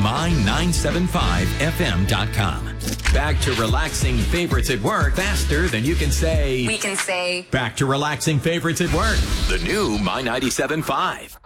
my975fm.com. Back to relaxing favorites at work faster than you can say. We can say. Back to relaxing favorites at work. The new My 97.5.